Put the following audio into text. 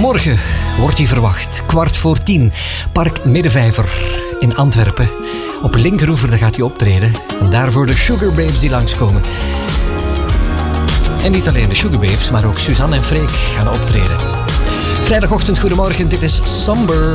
Morgen wordt hij verwacht, 9:15, Park Middenvijver in Antwerpen. Op Linkeroever daar gaat hij optreden. En daarvoor de Sugar Babes die langskomen. En niet alleen de Sugar Babes, maar ook Suzanne en Freek gaan optreden. Vrijdagochtend, goedemorgen, dit is Somber.